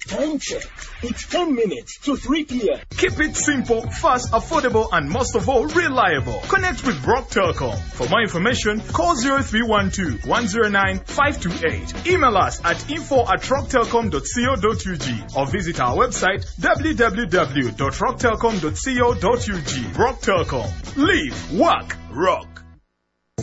Time check. It's 10 minutes to 3 p.m. Keep it simple, fast, affordable, and most of all, reliable. Connect with Rock Telecom. For more information, call 0312-109-528. Email us at info@rocktelecom.co.ug or visit our website www.rocktelecom.co.ug. Rock Telecom. Live, work, rock.